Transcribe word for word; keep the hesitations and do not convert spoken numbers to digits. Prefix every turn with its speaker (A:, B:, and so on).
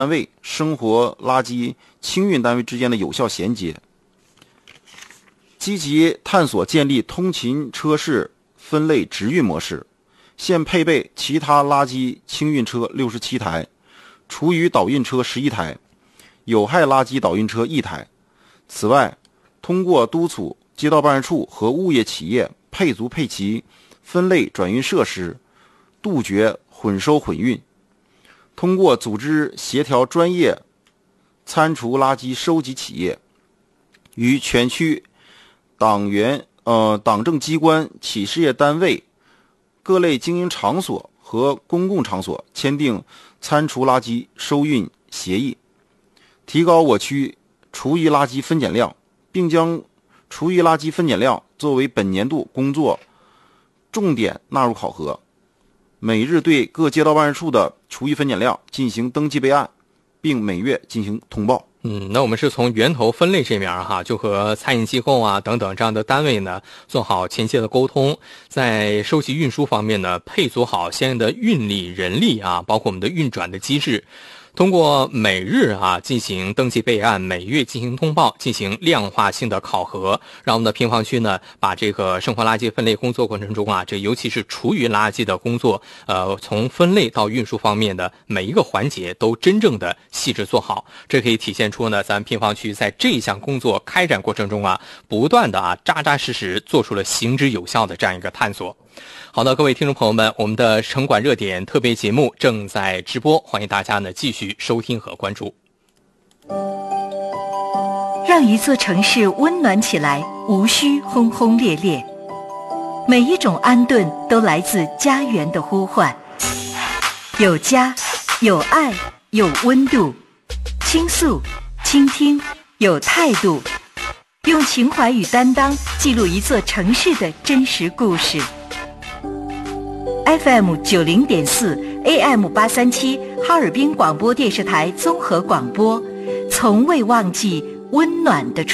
A: 单位生活垃圾清运单位之间的有效衔接，积极探索建立通勤车式分类直运模式。现配备其他垃圾清运车六十七台，厨余导运车十一台，有害垃圾导运车一台。此外，通过督促街道办事处和物业企业配足配齐分类转运设施，杜绝混收混运。通过组织协调专业餐厨垃圾收集企业，与全区党员、呃党政机关、企事业单位、各类经营场所和公共场所签订餐厨垃圾收运协议，提高我区厨余垃圾分拣量，并将厨余垃圾分拣量作为本年度工作重点纳入考核。每日对各街道办事处的厨余分拣量进行登记备案，并每月进行通报。
B: 嗯，那我们是从源头分类这面哈，就和餐饮机构啊等等这样的单位呢做好前期的沟通，在收集运输方面呢配足好相应的运力人力啊，包括我们的运转的机制。通过每日啊进行登记备案，每月进行通报，进行量化性的考核，让我们的平房区呢把这个生活垃圾分类工作过程中啊，这尤其是厨余垃圾的工作，呃，从分类到运输方面的每一个环节都真正的细致做好。这可以体现出呢，咱平房区在这一项工作开展过程中啊，不断的啊扎扎实实做出了行之有效的这样一个探索。好的，各位听众朋友们，我们的城管热点特别节目正在直播，欢迎大家呢继续收听和关注。
C: 让一座城市温暖起来，无需轰轰烈烈。每一种安顿都来自家园的呼唤。有家，有爱，有温度。倾诉，倾听，有态度。用情怀与担当记录一座城市的真实故事。F M 九零点四 A M 八三七哈尔滨广播电视台综合广播，从未忘记温暖的